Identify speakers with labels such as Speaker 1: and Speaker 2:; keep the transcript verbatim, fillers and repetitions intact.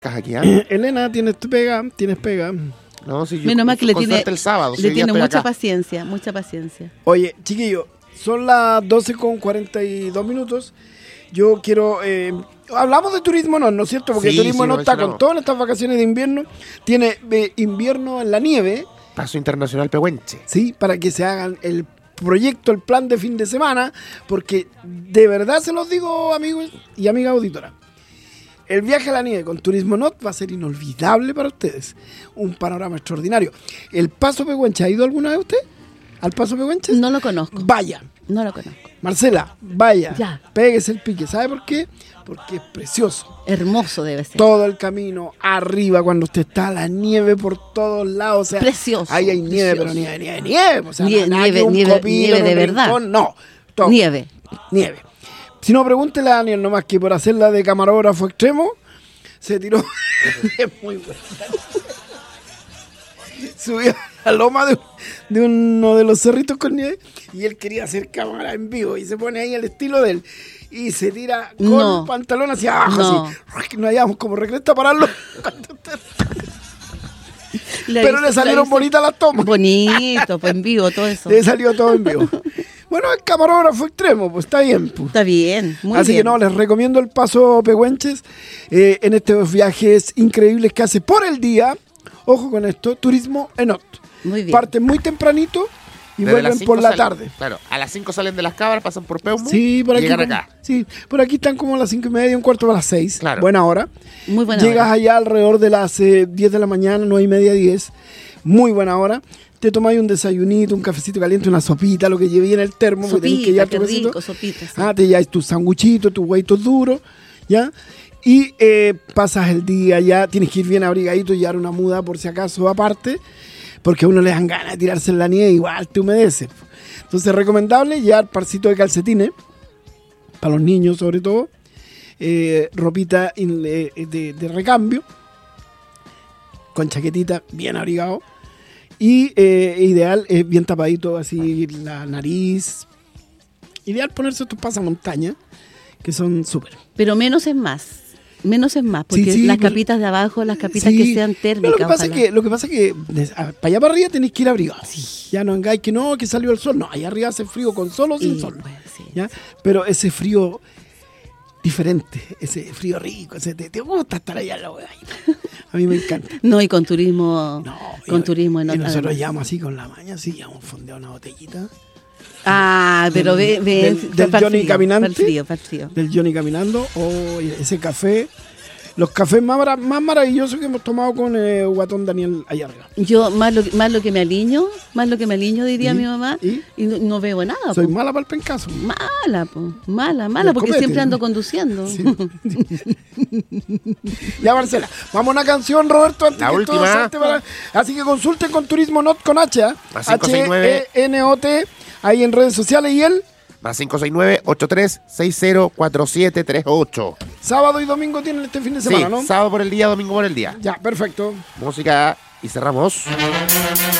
Speaker 1: Aquí, ¿eh?
Speaker 2: Elena, tienes pega, tienes pega.
Speaker 1: No, si yo
Speaker 3: Menos mal que le tiene,
Speaker 1: el sábado,
Speaker 3: le tiene mucha
Speaker 1: acá.
Speaker 3: paciencia, mucha paciencia.
Speaker 2: Oye, chiquillo, son las doce con cuarenta y dos minutos. Yo quiero... Eh, hablamos de turismo, no, ¿no es cierto? Porque
Speaker 1: Sí,
Speaker 2: el turismo
Speaker 1: sí,
Speaker 2: no
Speaker 1: lo
Speaker 2: está
Speaker 1: mencionamos.
Speaker 2: con todas estas vacaciones de invierno. Tiene eh, invierno en la nieve,
Speaker 1: Paso Internacional Pehuenche.
Speaker 2: ¿sí? Para que se hagan el proyecto, el plan de fin de semana. Porque de verdad se los digo, amigos y amigas auditoras. El viaje a la nieve con Turismo Not va a ser inolvidable para ustedes. Un panorama extraordinario. ¿El Paso Pehuenche ha ido alguna vez usted? ¿Al Paso Pehuenche?
Speaker 3: No lo conozco.
Speaker 2: Vaya.
Speaker 3: No lo conozco.
Speaker 2: Marcela, vaya.
Speaker 3: Ya.
Speaker 2: Péguese el pique. ¿Sabe por qué? Porque es precioso.
Speaker 3: Hermoso debe ser.
Speaker 2: Todo el camino arriba, cuando usted está, la nieve por todos lados. O sea,
Speaker 3: Precioso,
Speaker 2: ahí hay nieve,
Speaker 3: precioso.
Speaker 2: pero nieve, nieve, nieve. O sea,
Speaker 3: Nie-
Speaker 2: nada
Speaker 3: nieve,
Speaker 2: que un
Speaker 3: nieve,
Speaker 2: copito
Speaker 3: nieve
Speaker 2: en
Speaker 3: de
Speaker 2: un
Speaker 3: verdad.
Speaker 2: rincón, no. Todo.
Speaker 3: Nieve.
Speaker 2: Nieve. Si no, pregúntele a Daniel nomás que por hacerla de camarógrafo extremo, se tiró. Es muy bueno. Subió a la loma de, de uno de los cerritos con nieve y él quería hacer cámara en vivo y se pone ahí al estilo de él y se tira con
Speaker 3: No.
Speaker 2: pantalón hacia abajo,
Speaker 3: No.
Speaker 2: así. No hayamos como recresta pararlo.
Speaker 3: La
Speaker 2: Pero
Speaker 3: hizo-
Speaker 2: le salieron
Speaker 3: la hizo-
Speaker 2: bonitas las tomas.
Speaker 3: Bonito, pues en vivo todo eso.
Speaker 2: Le salió todo en vivo. Bueno, el camarógrafo extremo, pues está bien. Pues.
Speaker 3: Está bien, muy
Speaker 2: Así
Speaker 3: bien.
Speaker 2: que no, les recomiendo el Paso Pehuenches eh, en estos viajes increíbles que hace por el día. Ojo con esto, turismo Enot.
Speaker 3: Muy bien.
Speaker 2: Parten muy tempranito y
Speaker 1: Desde las
Speaker 2: vuelven
Speaker 1: cinco
Speaker 2: por la
Speaker 1: salen-
Speaker 2: tarde.
Speaker 1: Claro, a las cinco salen de las cabras, pasan por Peumo
Speaker 2: Sí, por
Speaker 1: y
Speaker 2: aquí.
Speaker 1: llegan
Speaker 2: como-
Speaker 1: acá.
Speaker 2: Sí, por aquí están como a las cinco y media, un cuarto para las seis.
Speaker 1: Claro.
Speaker 2: Buena hora.
Speaker 3: Muy buena
Speaker 2: Llegas
Speaker 3: hora.
Speaker 2: allá alrededor de las eh, diez de la mañana, nueve y media, diez. Muy buena hora. Te tomáis un desayunito, un cafecito caliente, una sopita, lo que llevé en el termo. porque tenés que
Speaker 3: Sopita,
Speaker 2: llevar
Speaker 3: qué
Speaker 2: tu besito.
Speaker 3: rico, sopita. sí.
Speaker 2: Ah, te llevas tus sanguchitos, tus hueitos duros, ¿ya? Y eh, pasas el día ya, tienes que ir bien abrigadito y llevar una muda por si acaso aparte, porque a uno le dan ganas de tirarse en la nieve, igual te humedece. Entonces, recomendable llevar parcito de calcetines, para los niños sobre todo, eh, ropita in- eh, de, de recambio, con chaquetita, bien abrigado, y eh, ideal, eh, bien tapadito así la nariz. Ideal ponerse estos pasamontañas, que son súper.
Speaker 3: Pero menos es más. Menos es más, porque
Speaker 2: Sí, sí,
Speaker 3: las
Speaker 2: pero-
Speaker 3: capitas de abajo, las capitas
Speaker 2: Sí.
Speaker 3: que sean
Speaker 2: No,
Speaker 3: térmicas.
Speaker 2: lo que pasa es
Speaker 3: ojalá.
Speaker 2: que, lo que pasa es que de- a- para allá para arriba tenéis que ir abrigado. Ya no vengáis que no, que salió el sol. No, allá arriba hace frío con sol o sin
Speaker 3: Y,
Speaker 2: sol.
Speaker 3: bueno, sí.
Speaker 2: ¿Ya? Pero ese frío diferente, ese frío rico, ese te, te gusta estar allá en la hueá. A mí me encanta.
Speaker 3: No, y con turismo,
Speaker 2: No,
Speaker 3: con
Speaker 2: y,
Speaker 3: turismo en
Speaker 2: y
Speaker 3: otra.
Speaker 2: nosotros
Speaker 3: además.
Speaker 2: llevamos así con la maña, sí, llevamos fondeado una botellita.
Speaker 3: Ah, pero ve,
Speaker 2: Del-
Speaker 3: ve.
Speaker 2: del- del
Speaker 3: pa'l
Speaker 2: Johnny
Speaker 3: frío,
Speaker 2: caminante.
Speaker 3: pa'l frío, pa'l frío.
Speaker 2: Del Johnny caminando, o ese café. Los cafés más, mara- más maravillosos que hemos tomado con eh, Guatón Daniel allá arriba.
Speaker 3: Yo más lo, que- más lo que me aliño, más lo que me aliño diría
Speaker 2: ¿Y?
Speaker 3: mi mamá,
Speaker 2: ¿Y?
Speaker 3: y, no, no veo nada.
Speaker 2: Soy
Speaker 3: po.
Speaker 2: mala para el pencaso.
Speaker 3: Mala, po. mala, mala,
Speaker 2: Del
Speaker 3: porque
Speaker 2: copete.
Speaker 3: siempre ando conduciendo.
Speaker 2: Sí. Ya, Marcela, vamos a una canción, Roberto, antes
Speaker 1: La
Speaker 2: que
Speaker 1: última.
Speaker 2: todo salte para- Así que consulten con Turismo Not con H, ¿ah?
Speaker 1: Más cinco seis nueve.
Speaker 2: H E N O T, ahí en redes sociales. Y el
Speaker 1: Más cinco seis nueve, ocho tres seis cero, cuatro siete tres ocho.
Speaker 2: sábado y domingo tienen este fin de semana,
Speaker 1: Sí,
Speaker 2: ¿no?
Speaker 1: sábado por el día, domingo por el día.
Speaker 2: Ya, perfecto.
Speaker 1: Música y cerramos.